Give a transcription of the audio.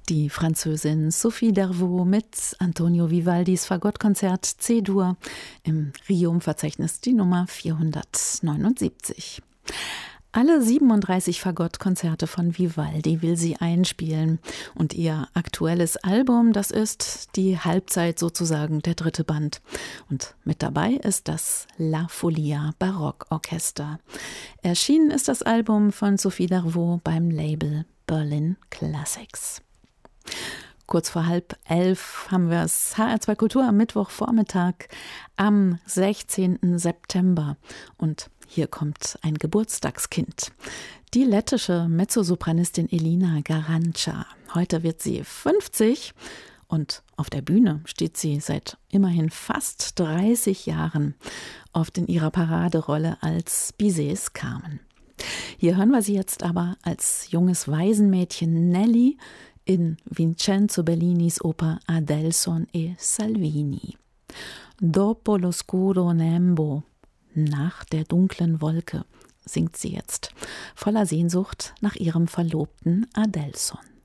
Die Französin Sophie Dervaux mit Antonio Vivaldis Fagottkonzert C-Dur im Riom-Verzeichnis die Nummer 479. Alle 37 Fagottkonzerte von Vivaldi will sie einspielen. Und ihr aktuelles Album, das ist die Halbzeit sozusagen, der dritte Band. Und mit dabei ist das La Folia Barockorchester. Erschienen ist das Album von Sophie Dervaux beim Label Berlin Classics. Kurz vor 10:30 haben wir es HR2 Kultur am Mittwochvormittag am 16. September. Und hier kommt ein Geburtstagskind. Die lettische Mezzosopranistin Elina Garanca. Heute wird sie 50 und auf der Bühne steht sie seit immerhin fast 30 Jahren, oft in ihrer Paraderolle als Bizets Carmen. Hier hören wir sie jetzt aber als junges Waisenmädchen in Vincenzo Bellinis Oper Adelson e Salvini. Dopo l'oscuro nembo, nach der dunklen Wolke, singt sie jetzt, voller Sehnsucht nach ihrem Verlobten Adelson.